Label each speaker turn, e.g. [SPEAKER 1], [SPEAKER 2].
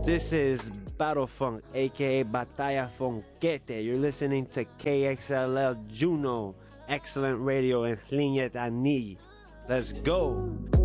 [SPEAKER 1] This is Battle Funk, aka Batalla Funkete. You're listening to KXLL Juno, excellent radio in Linyet Ani. Let's go!